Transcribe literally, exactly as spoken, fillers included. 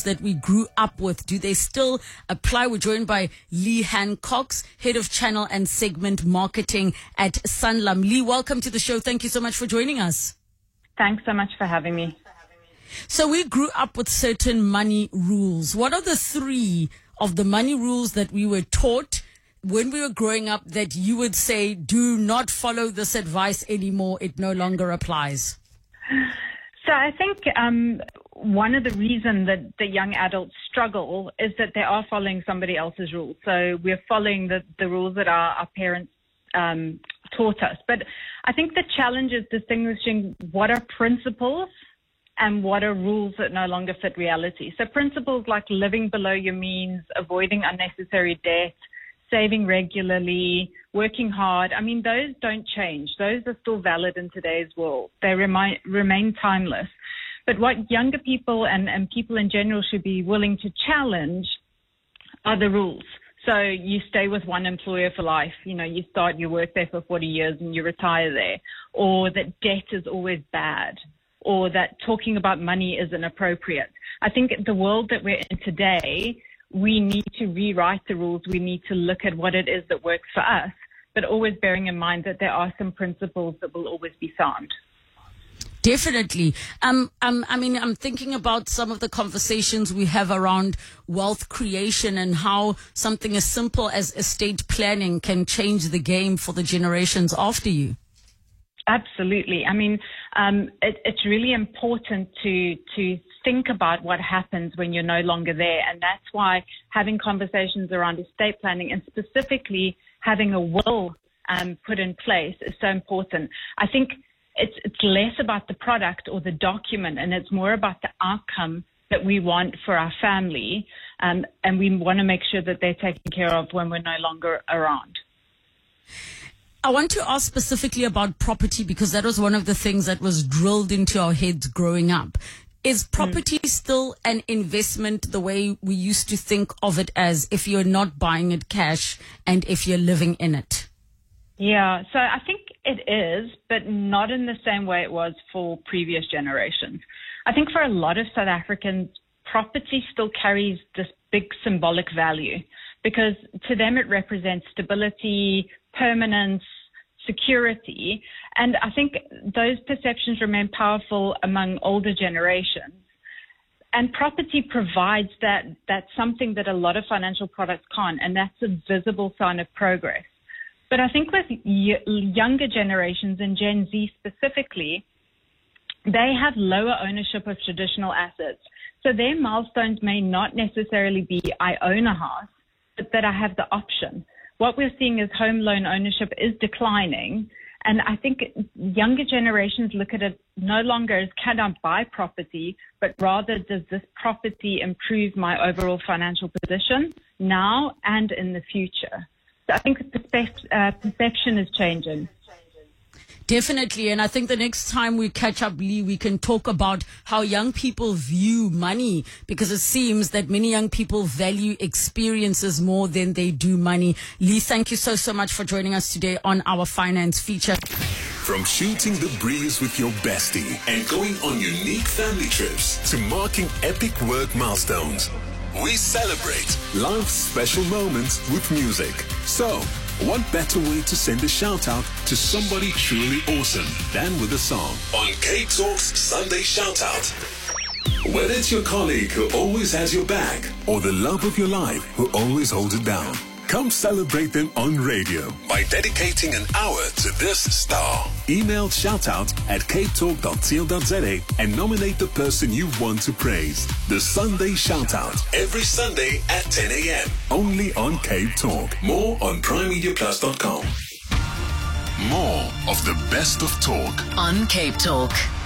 that we grew up with, do they still apply? We're joined by Lee-Han Cox, Head of Channel and Segment Marketing at Sanlam. Lee, welcome to the show. Thank you so much for joining us. Thanks so much for having me. So we grew up with certain money rules. What are the three of the money rules that we were taught when we were growing up that you would say, do not follow this advice anymore, it no longer applies? So I think um, one of the reasons that the young adults struggle is that they are following somebody else's rules. So we're following the, the rules that our, our parents um, taught us. But I think the challenge is distinguishing what are principles and what are rules that no longer fit reality. So principles like living below your means, avoiding unnecessary debt, saving regularly, working hard, I mean, those don't change. Those are still valid in today's world. They remain, remain timeless. But what younger people and, and people in general should be willing to challenge are the rules. So you stay with one employer for life. You know, you start your work there for forty years and you retire there. Or that debt is always bad. Or that talking about money is inappropriate. I think the world that we're in today, we need to rewrite the rules. We need to look at what it is that works for us, but always bearing in mind that there are some principles that will always be sound. Definitely. Um, um, I mean, I'm thinking about some of the conversations we have around wealth creation and how something as simple as estate planning can change the game for the generations after you. Absolutely. I mean, um, it, it's really important to to think about what happens when you're no longer there. And that's why having conversations around estate planning and specifically having a will um, put in place is so important. I think it's it's less about the product or the document, and it's more about the outcome that we want for our family. Um, and we want to make sure that they're taken care of when we're no longer around. I want to ask specifically about property because that was one of the things that was drilled into our heads growing up. Is property mm. still an investment the way we used to think of it as if you're not buying it cash and if you're living in it? Yeah, so I think it is, but not in the same way it was for previous generations. I think for a lot of South Africans, property still carries this big symbolic value because to them it represents stability, permanence, security. And I think those perceptions remain powerful among older generations. And property provides that, that's something that a lot of financial products can't, and that's a visible sign of progress. But I think with y- younger generations and Gen Z specifically, they have lower ownership of traditional assets. So their milestones may not necessarily be, I own a house, but that I have the option. What we're seeing is home loan ownership is declining. And I think younger generations look at it no longer as can I buy property, but rather does this property improve my overall financial position now and in the future? So I think the perspe- uh, perception is changing. Definitely. And I think the next time we catch up, Lee, we can talk about how young people view money, because it seems that many young people value experiences more than they do money. Lee, thank you so, so much for joining us today on our finance feature. From shooting the breeze with your bestie and going on unique family trips to marking epic work milestones, we celebrate life's special moments with music. So, what better way to send a shout out to somebody truly awesome than with a song on K-Talk's Sunday Shout Out. Whether it's your colleague who always has your back or the love of your life who always holds it down, come celebrate them on radio by dedicating an hour to this star. Email shoutout at capetalk dot co dot za and nominate the person you want to praise. The Sunday Shoutout, every Sunday at ten a.m. only on Cape Talk. More on prime media plus dot com. More of the best of talk on Cape Talk.